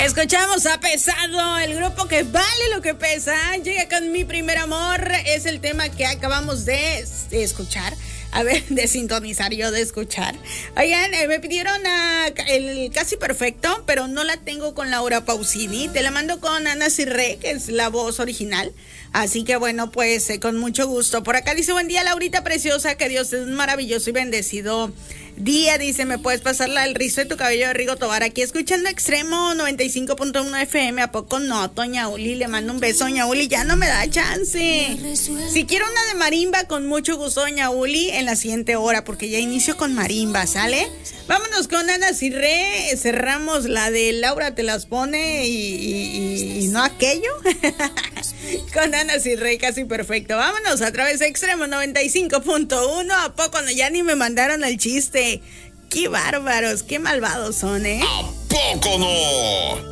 Escuchamos a Pesado, el grupo que vale lo que pesa. Llega con Mi Primer Amor. Es el tema que acabamos de escuchar. A ver, de sintonizar yo, de escuchar. Oigan, me pidieron el Casi Perfecto, pero no la tengo con Laura Pausini. Te la mando con Ana Cirré, que es la voz original. Así que bueno, pues con mucho gusto. Por acá dice, buen día, Laurita preciosa, que Dios es un maravilloso y bendecido día. Dice, ¿me puedes pasarla el rizo de tu cabello de Rigo Tobar? Aquí escuchando Extremo 95.1 FM. ¿A poco no, Toña Uli? Le mando un beso, Doña Uli. Ya no me da chance. Si quiero una de marimba, con mucho gusto, Doña Uli, en la siguiente hora, porque ya inicio con marimba, ¿sale? Vámonos con Ana Cirré. Cerramos la de Laura te las pone y no aquello. Con Ana Cirré, Casi Perfecto. Vámonos a través de Extremo 95.1. ¿A poco no? Ya ni me mandaron el chiste. Qué bárbaros, qué malvados son, ¿eh? ¿A poco no?